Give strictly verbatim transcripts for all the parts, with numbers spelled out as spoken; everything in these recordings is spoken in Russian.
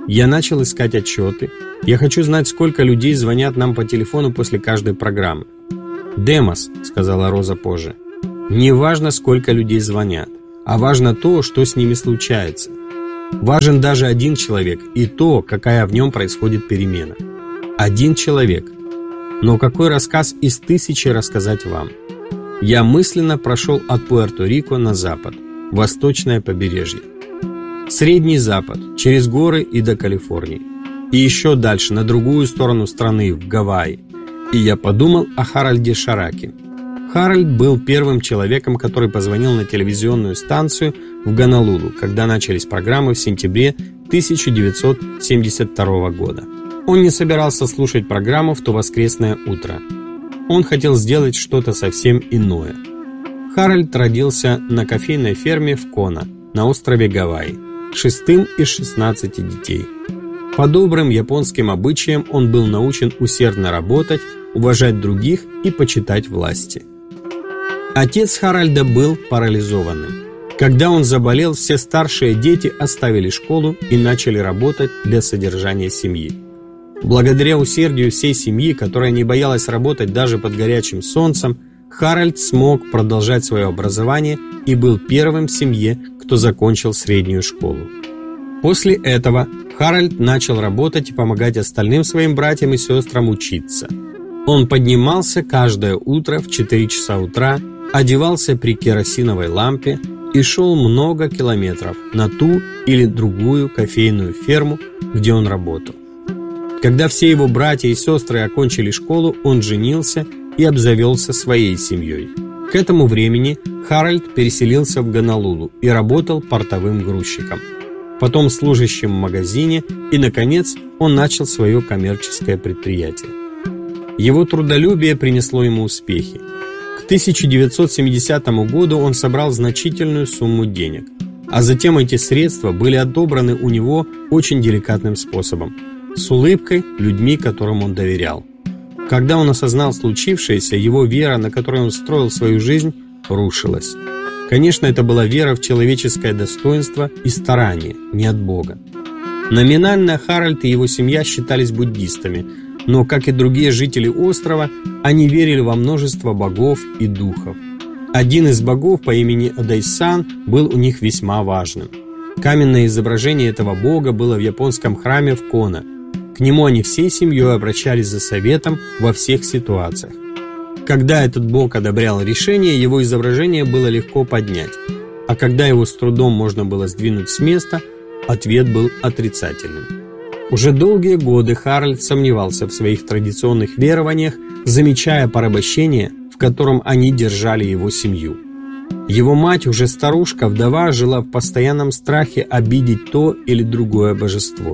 Я начал искать отчеты. Я хочу знать, сколько людей звонят нам по телефону после каждой программы. «Демос», — сказала Роза позже, — «не важно, сколько людей звонят, а важно то, что с ними случается. Важен даже один человек и то, какая в нем происходит перемена. Один человек. Но какой рассказ из тысячи рассказать вам? Я мысленно прошел от Пуэрто-Рико на запад, восточное побережье. Средний Запад, через горы и до Калифорнии. И еще дальше, на другую сторону страны, в Гавайи. И я подумал о Харальде Шараке. Харальд был первым человеком, который позвонил на телевизионную станцию в Гонолулу, когда начались программы в сентябре тысяча девятьсот семьдесят второго года. Он не собирался слушать программу в то воскресное утро. Он хотел сделать что-то совсем иное. Харальд родился на кофейной ферме в Кона, на острове Гавайи, шестым из шестнадцати детей. По добрым японским обычаям он был научен усердно работать, уважать других и почитать власти. Отец Харальда был парализованным. Когда он заболел, все старшие дети оставили школу и начали работать для содержания семьи. Благодаря усердию всей семьи, которая не боялась работать даже под горячим солнцем, Харальд смог продолжать свое образование и был первым в семье, кто закончил среднюю школу. После этого Харальд начал работать и помогать остальным своим братьям и сестрам учиться. Он поднимался каждое утро в четыре часа утра, одевался при керосиновой лампе и шел много километров на ту или другую кофейную ферму, где он работал. Когда все его братья и сестры окончили школу, он женился и обзавелся своей семьей. К этому времени Харальд переселился в Гонолулу и работал портовым грузчиком, потом служащим в магазине, и, наконец, он начал свое коммерческое предприятие. Его трудолюбие принесло ему успехи. К тысяча девятьсот семидесятому году он собрал значительную сумму денег, а затем эти средства были отобраны у него очень деликатным способом, с улыбкой людьми, которым он доверял. Когда он осознал случившееся, его вера, на которой он строил свою жизнь, рушилась. Конечно, это была вера в человеческое достоинство и старание, не от Бога. Номинально Харальд и его семья считались буддистами, но, как и другие жители острова, они верили во множество богов и духов. Один из богов по имени Адайсан был у них весьма важным. Каменное изображение этого бога было в японском храме в Кона. К нему они всей семьей обращались за советом во всех ситуациях. Когда этот бог одобрял решение, его изображение было легко поднять, а когда его с трудом можно было сдвинуть с места, ответ был отрицательным. Уже долгие годы Харальд сомневался в своих традиционных верованиях, замечая порабощение, в котором они держали его семью. Его мать, уже старушка-вдова, жила в постоянном страхе обидеть то или другое божество.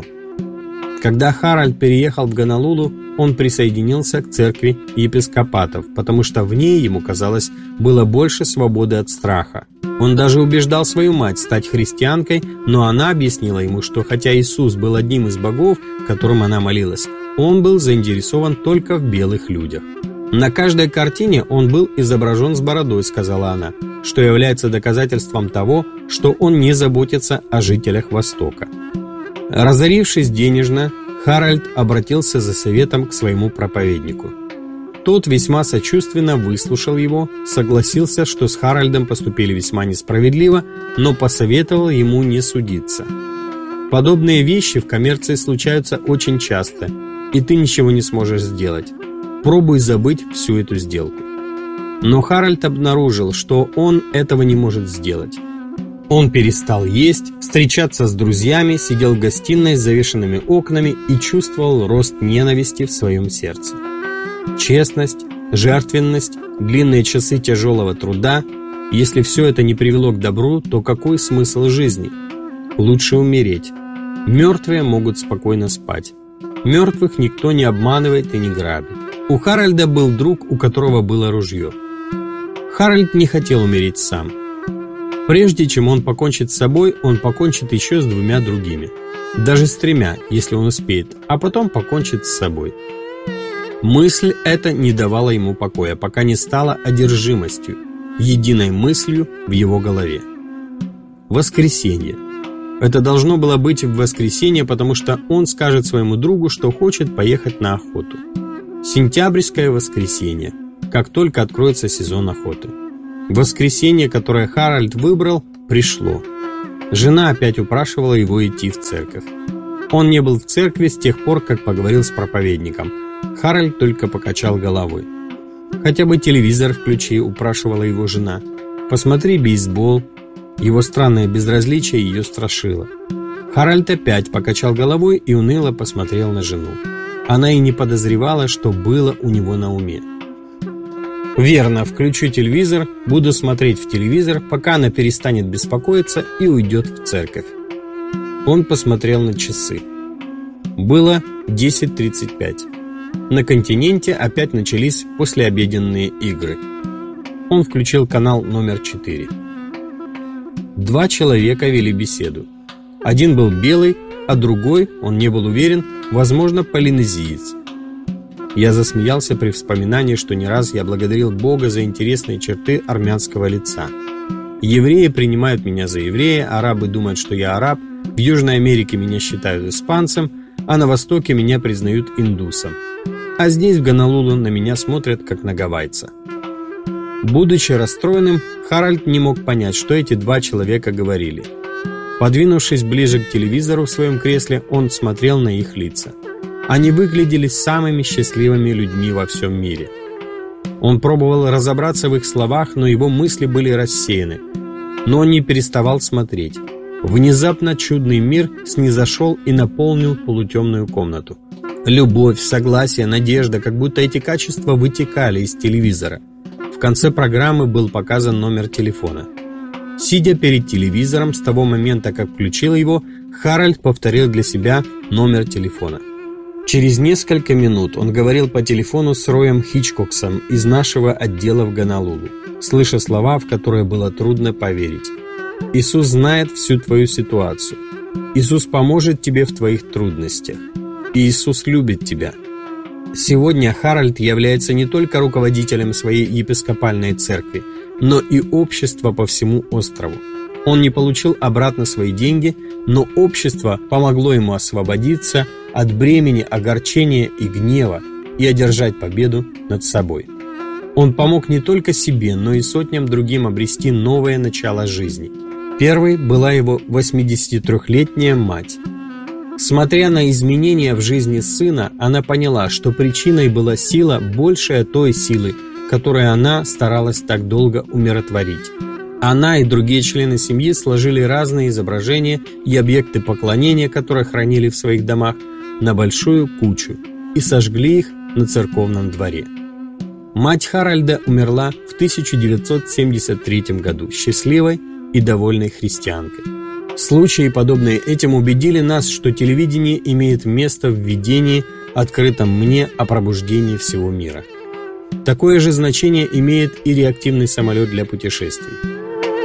Когда Харальд переехал в Гонолулу, он присоединился к церкви епископатов, потому что в ней, ему казалось, было больше свободы от страха. Он даже убеждал свою мать стать христианкой, но она объяснила ему, что хотя Иисус был одним из богов, которым она молилась, он был заинтересован только в белых людях. «На каждой картине он был изображен с бородой», — сказала она, что является доказательством того, что он не заботится о жителях Востока. Разорившись денежно, Харальд обратился за советом к своему проповеднику. Тот весьма сочувственно выслушал его, согласился, что с Харальдом поступили весьма несправедливо, но посоветовал ему не судиться. «Подобные вещи в коммерции случаются очень часто, и ты ничего не сможешь сделать. Пробуй забыть всю эту сделку». Но Харальд обнаружил, что он этого не может сделать. Он перестал есть, встречаться с друзьями, сидел в гостиной с завешенными окнами и чувствовал рост ненависти в своем сердце. Честность, жертвенность, длинные часы тяжелого труда – если все это не привело к добру, то какой смысл жизни? Лучше умереть. Мертвые могут спокойно спать. Мертвых никто не обманывает и не грабит. У Харальда был друг, у которого было ружье. Харальд не хотел умереть сам. Прежде чем он покончит с собой, он покончит еще с двумя другими. Даже с тремя, если он успеет, а потом покончит с собой. Мысль эта не давала ему покоя, пока не стала одержимостью, единой мыслью в его голове. Воскресенье. Это должно было быть в воскресенье, потому что он скажет своему другу, что хочет поехать на охоту. Сентябрьское воскресенье, как только откроется сезон охоты. Воскресенье, которое Харальд выбрал, пришло. Жена опять упрашивала его идти в церковь. Он не был в церкви с тех пор, как поговорил с проповедником. Харальд только покачал головой. «Хотя бы телевизор включи», — упрашивала его жена. «Посмотри бейсбол». Его странное безразличие ее страшило. Харальд опять покачал головой и уныло посмотрел на жену. Она и не подозревала, что было у него на уме. «Верно, включу телевизор, буду смотреть в телевизор, пока она перестанет беспокоиться и уйдет в церковь». Он посмотрел на часы. Было десять тридцать пять. На континенте опять начались послеобеденные игры. Он включил канал номер четыре. Два человека вели беседу. Один был белый, а другой, он не был уверен, возможно, полинезиец. Я засмеялся при вспоминании, что не раз я благодарил Бога за интересные черты армянского лица. Евреи принимают меня за еврея, арабы думают, что я араб, в Южной Америке меня считают испанцем, а на Востоке меня признают индусом. А здесь, в Гонолулу, на меня смотрят, как на гавайца. Будучи расстроенным, Харальд не мог понять, что эти два человека говорили. Подвинувшись ближе к телевизору в своем кресле, он смотрел на их лица. Они выглядели самыми счастливыми людьми во всем мире. Он пробовал разобраться в их словах, но его мысли были рассеяны. Но он не переставал смотреть. Внезапно чудный мир снизошел и наполнил полутемную комнату. Любовь, согласие, надежда, как будто эти качества вытекали из телевизора. В конце программы был показан номер телефона. Сидя перед телевизором с того момента, как включил его, Харальд повторил для себя номер телефона. Через несколько минут он говорил по телефону с Роем Хичкоксом из нашего отдела в Гонолулу, слыша слова, в которые было трудно поверить. «Иисус знает всю твою ситуацию. Иисус поможет тебе в твоих трудностях. И Иисус любит тебя». Сегодня Харальд является не только руководителем своей епископальной церкви, но и общества по всему острову. Он не получил обратно свои деньги, но общество помогло ему освободиться от бремени огорчения и гнева и одержать победу над собой. Он помог не только себе, но и сотням другим обрести новое начало жизни. Первой была его восьмидесятитрёхлетняя мать. Смотря на изменения в жизни сына, она поняла, что причиной была сила, большая той силы, которую она старалась так долго умиротворить. Она и другие члены семьи сложили разные изображения и объекты поклонения, которые хранили в своих домах, на большую кучу и сожгли их на церковном дворе. Мать Харальда умерла в тысяча девятьсот семьдесят третьем году, счастливой и довольной христианкой. Случаи, подобные этим, убедили нас, что телевидение имеет место в видении, открытом мне о пробуждении всего мира. Такое же значение имеет и реактивный самолет для путешествий.